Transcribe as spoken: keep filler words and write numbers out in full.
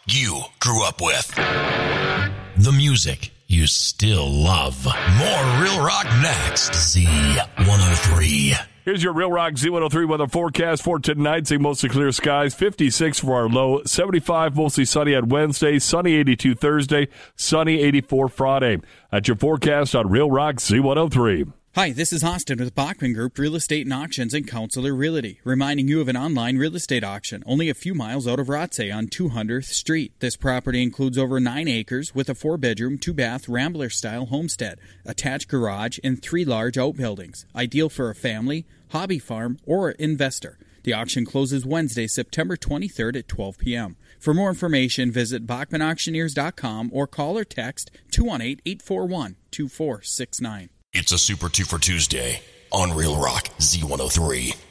you grew up with. The music you still love. More Real Rock next. Z one oh three. Here's your Real Rock Z one oh three weather forecast for tonight. Seeing mostly clear skies. fifty-six for our low. seventy-five mostly sunny on Wednesday. Sunny eighty-two Thursday. Sunny eighty-four Friday. That's your forecast on Real Rock Z one oh three. Hi, this is Austin with Bachman Group Real Estate and Auctions and Counselor Realty, reminding you of an online real estate auction only a few miles out of Rothsay on two hundredth Street. This property includes over nine acres with a four-bedroom, two-bath Rambler-style homestead, attached garage, and three large outbuildings, ideal for a family, hobby farm, or investor. The auction closes Wednesday, September twenty-third at twelve p.m. For more information, visit Bachman Auctioneers dot com or call or text two one eight, eight four one, two four six nine. It's a Super Two for Tuesday on Real Rock Z one oh three.